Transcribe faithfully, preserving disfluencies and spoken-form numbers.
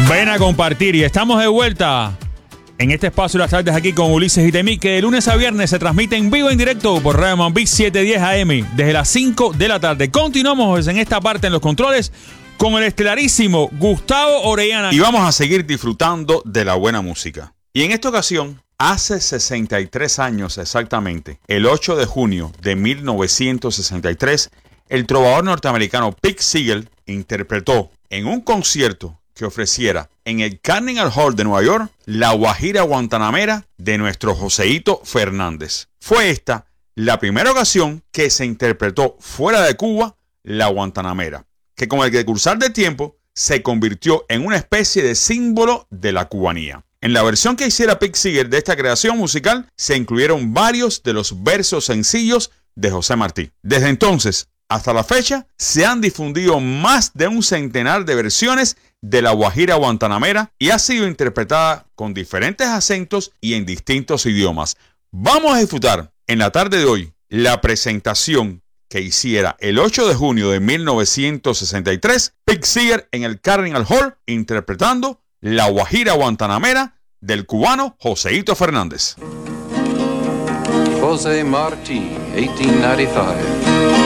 Ven a compartir y estamos de vuelta en este espacio de las tardes aquí con Ulises y Temi, que de lunes a viernes se transmite en vivo en directo por Radio Mambí setecientos diez A M desde las cinco de la tarde. Continuamos en esta parte en los controles con el estelarísimo Gustavo Orellana. Y vamos a seguir disfrutando de la buena música. Y en esta ocasión, hace sesenta y tres años exactamente, el ocho de junio de mil novecientos sesenta y tres, el trovador norteamericano Pete Seeger interpretó en un concierto que ofreciera en el Carnegie Hall de Nueva York la guajira guantanamera de nuestro Joseito Fernández. Fue esta la primera ocasión que se interpretó fuera de Cuba la guantanamera, que con el decursar del tiempo se convirtió en una especie de símbolo de la cubanía. En la versión que hiciera Pete Seeger de esta creación musical se incluyeron varios de los versos sencillos de José Martí. Desde entonces hasta la fecha se han difundido más de un centenar de versiones de la guajira guantanamera y ha sido interpretada con diferentes acentos y en distintos idiomas. Vamos a disfrutar en la tarde de hoy la presentación que hiciera el ocho de junio de mil novecientos sesenta y tres Pete Seeger en el Carnegie Hall interpretando la guajira guantanamera del cubano Joseito Fernández. José Martí, eighteen ninety-five.